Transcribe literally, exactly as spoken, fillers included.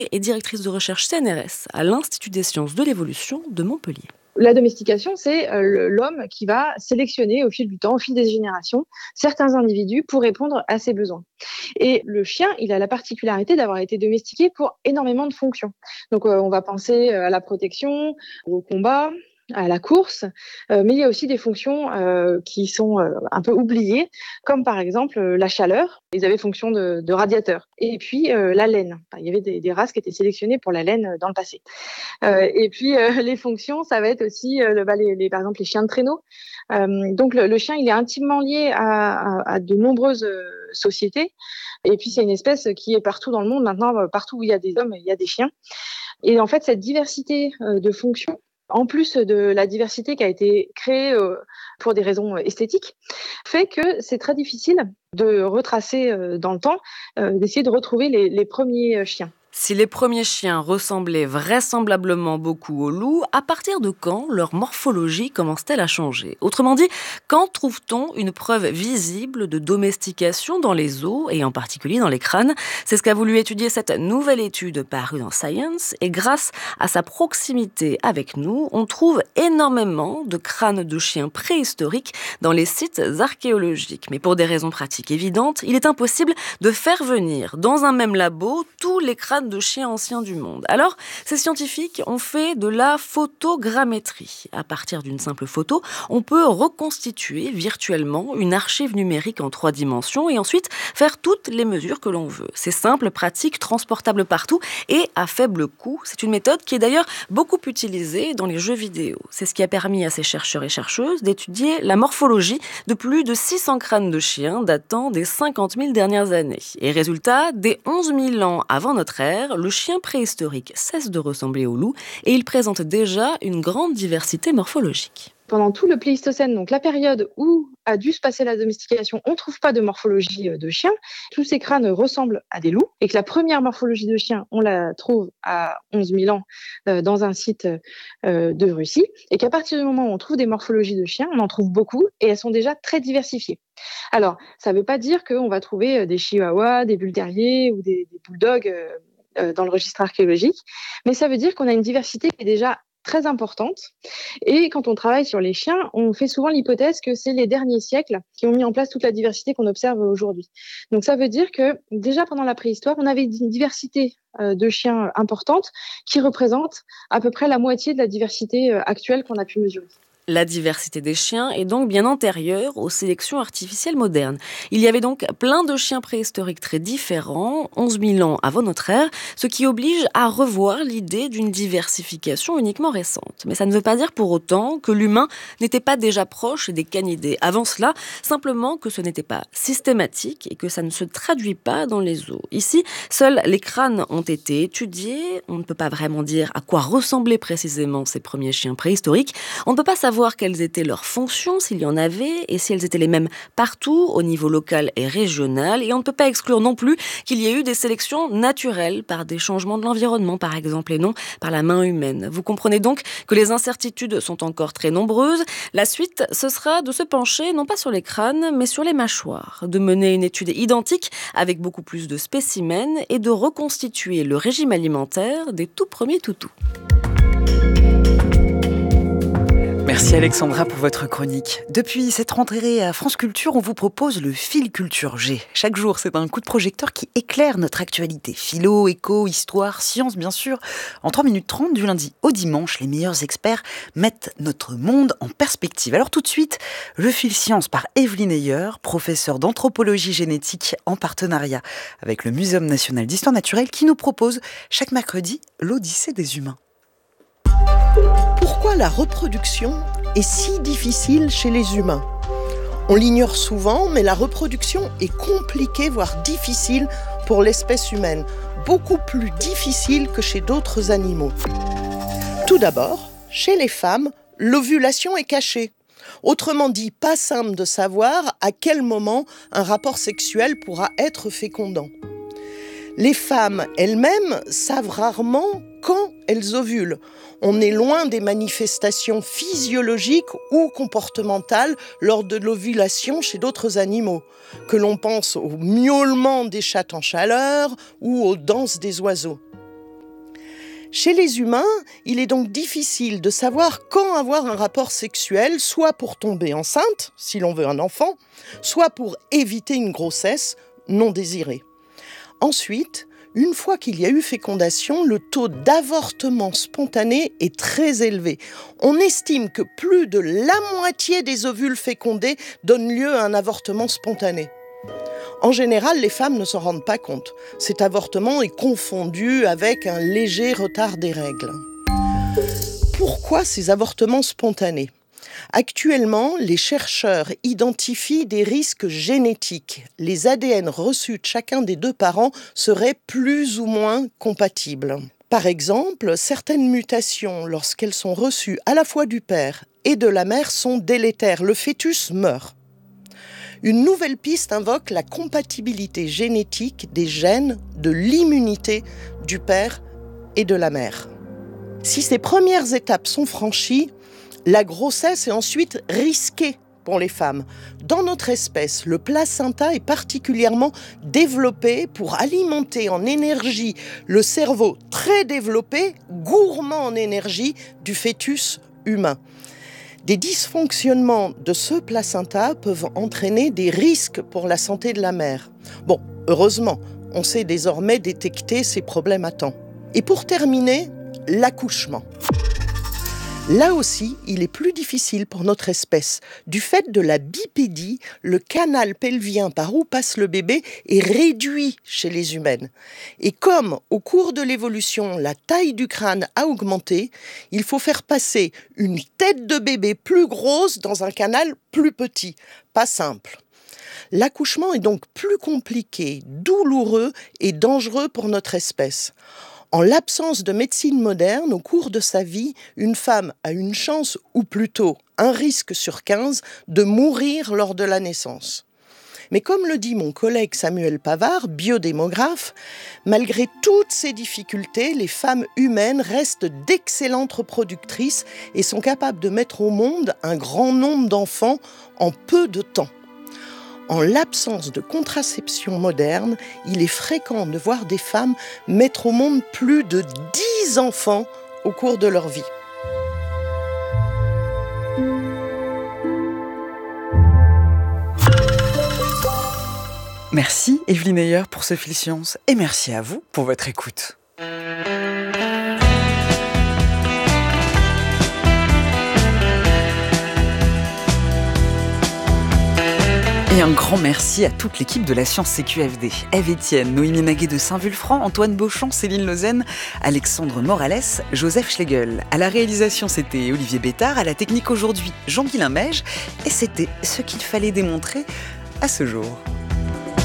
est directrice de recherche C N R S à l'Institut des sciences de l'évolution de Montpellier. La domestication, c'est l'homme qui va sélectionner au fil du temps, au fil des générations, certains individus pour répondre à ses besoins. Et le chien, il a la particularité d'avoir été domestiqué pour énormément de fonctions. Donc, on va penser à la protection, au combat, à la course, euh, mais il y a aussi des fonctions euh, qui sont euh, un peu oubliées, comme par exemple euh, la chaleur. Ils avaient fonction de, de radiateur. Et puis euh, la laine. Enfin, il y avait des, des races qui étaient sélectionnées pour la laine dans le passé. Euh, et puis euh, les fonctions, ça va être aussi, euh, bah, les, les, par exemple, les chiens de traîneau. Euh, donc le, le chien, il est intimement lié à, à, à de nombreuses euh, sociétés. Et puis c'est une espèce qui est partout dans le monde. Maintenant, partout où il y a des hommes, il y a des chiens. Et en fait, cette diversité euh, de fonctions, en plus de la diversité qui a été créée euh, pour des raisons esthétiques, fait que c'est très difficile de retracer euh, dans le temps, euh, d'essayer de retrouver les, les premiers chiens. Si les premiers chiens ressemblaient vraisemblablement beaucoup aux loups, à partir de quand leur morphologie commence-t-elle à changer ? Autrement dit, quand trouve-t-on une preuve visible de domestication dans les os et en particulier dans les crânes ? C'est ce qu'a voulu étudier cette nouvelle étude parue dans Science et grâce à sa proximité avec nous, on trouve énormément de crânes de chiens préhistoriques dans les sites archéologiques. Mais pour des raisons pratiques évidentes, il est impossible de faire venir dans un même labo tous les crânes de chiens anciens du monde. Alors, ces scientifiques ont fait de la photogrammétrie. À partir d'une simple photo, on peut reconstituer virtuellement une archive numérique en trois dimensions et ensuite faire toutes les mesures que l'on veut. C'est simple, pratique, transportable partout et à faible coût. C'est une méthode qui est d'ailleurs beaucoup utilisée dans les jeux vidéo. C'est ce qui a permis à ces chercheurs et chercheuses d'étudier la morphologie de plus de six cents crânes de chiens datant des cinquante mille dernières années. Et résultat, dès onze mille ans avant notre ère, le chien préhistorique cesse de ressembler au loup et il présente déjà une grande diversité morphologique. Pendant tout le Pléistocène, donc la période où a dû se passer la domestication, on ne trouve pas de morphologie de chien. Tous ces crânes ressemblent à des loups et que la première morphologie de chien, on la trouve à onze mille ans euh, dans un site euh, de Russie et qu'à partir du moment où on trouve des morphologies de chiens, on en trouve beaucoup et elles sont déjà très diversifiées. Alors, ça ne veut pas dire qu'on va trouver des chihuahuas, des bull terriers ou des, des bulldogs euh, dans le registre archéologique, mais ça veut dire qu'on a une diversité qui est déjà très importante. Et quand on travaille sur les chiens, on fait souvent l'hypothèse que c'est les derniers siècles qui ont mis en place toute la diversité qu'on observe aujourd'hui. Donc ça veut dire que déjà pendant la préhistoire, on avait une diversité de chiens importante qui représente à peu près la moitié de la diversité actuelle qu'on a pu mesurer. La diversité des chiens est donc bien antérieure aux sélections artificielles modernes. Il y avait donc plein de chiens préhistoriques très différents, onze mille ans avant notre ère, ce qui oblige à revoir l'idée d'une diversification uniquement récente. Mais ça ne veut pas dire pour autant que l'humain n'était pas déjà proche des canidés. Avant cela, simplement que ce n'était pas systématique et que ça ne se traduit pas dans les os. Ici, seuls les crânes ont été étudiés. On ne peut pas vraiment dire à quoi ressemblaient précisément ces premiers chiens préhistoriques. On ne peut pas savoir Savoir quelles étaient leurs fonctions, s'il y en avait, et si elles étaient les mêmes partout, au niveau local et régional. Et on ne peut pas exclure non plus qu'il y ait eu des sélections naturelles par des changements de l'environnement, par exemple, et non par la main humaine. Vous comprenez donc que les incertitudes sont encore très nombreuses. La suite, ce sera de se pencher, non pas sur les crânes, mais sur les mâchoires, de mener une étude identique avec beaucoup plus de spécimens et de reconstituer le régime alimentaire des tout premiers toutous. Merci Alexandra pour votre chronique. Depuis cette rentrée à France Culture, on vous propose le Fil Culture G. Chaque jour, c'est un coup de projecteur qui éclaire notre actualité. Philo, éco, histoire, science, bien sûr. En trois minutes trente, du lundi au dimanche, les meilleurs experts mettent notre monde en perspective. Alors tout de suite, le Fil Science par Evelyne Heyer, professeure d'anthropologie génétique en partenariat avec le Muséum national d'histoire naturelle, qui nous propose chaque mercredi l'Odyssée des humains. Pourquoi la reproduction est si difficile chez les humains ? On l'ignore souvent, mais la reproduction est compliquée, voire difficile pour l'espèce humaine. Beaucoup plus difficile que chez d'autres animaux. Tout d'abord, chez les femmes, l'ovulation est cachée. Autrement dit, pas simple de savoir à quel moment un rapport sexuel pourra être fécondant. Les femmes elles-mêmes savent rarement quand elles ovulent. On est loin des manifestations physiologiques ou comportementales lors de l'ovulation chez d'autres animaux, que l'on pense au miaulement des chattes en chaleur ou aux danses des oiseaux. Chez les humains, il est donc difficile de savoir quand avoir un rapport sexuel, soit pour tomber enceinte, si l'on veut un enfant, soit pour éviter une grossesse non désirée. Ensuite, une fois qu'il y a eu fécondation, le taux d'avortement spontané est très élevé. On estime que plus de la moitié des ovules fécondés donnent lieu à un avortement spontané. En général, les femmes ne s'en rendent pas compte. Cet avortement est confondu avec un léger retard des règles. Pourquoi ces avortements spontanés ? Actuellement, les chercheurs identifient des risques génétiques. Les A D N reçus de chacun des deux parents seraient plus ou moins compatibles. Par exemple, certaines mutations, lorsqu'elles sont reçues à la fois du père et de la mère, sont délétères. Le fœtus meurt. Une nouvelle piste invoque la compatibilité génétique des gènes de l'immunité du père et de la mère. Si ces premières étapes sont franchies, la grossesse est ensuite risquée pour les femmes. Dans notre espèce, le placenta est particulièrement développé pour alimenter en énergie le cerveau très développé, gourmand en énergie, du fœtus humain. Des dysfonctionnements de ce placenta peuvent entraîner des risques pour la santé de la mère. Bon, heureusement, on sait désormais détecter ces problèmes à temps. Et pour terminer, l'accouchement. Là aussi, il est plus difficile pour notre espèce. Du fait de la bipédie, le canal pelvien par où passe le bébé est réduit chez les humaines. Et comme, au cours de l'évolution, la taille du crâne a augmenté, il faut faire passer une tête de bébé plus grosse dans un canal plus petit. Pas simple. L'accouchement est donc plus compliqué, douloureux et dangereux pour notre espèce. En l'absence de médecine moderne, au cours de sa vie, une femme a une chance, ou plutôt un risque sur quinze, de mourir lors de la naissance. Mais comme le dit mon collègue Samuel Pavard, biodémographe, malgré toutes ces difficultés, les femmes humaines restent d'excellentes reproductrices et sont capables de mettre au monde un grand nombre d'enfants en peu de temps. En l'absence de contraception moderne, il est fréquent de voir des femmes mettre au monde plus de dix enfants au cours de leur vie. Merci Evelyne Ayer pour ce Fil Science et merci à vous pour votre écoute. Et un grand merci à toute l'équipe de la Science C Q F D. Ève Etienne, Noémie Naguet de Saint-Vulfranc, Antoine Beauchamp, Céline Lausanne, Alexandre Morales, Joseph Schlegel. À la réalisation, c'était Olivier Bétard. À la technique aujourd'hui, Jean-Guilain Mège. Et c'était ce qu'il fallait démontrer à ce jour.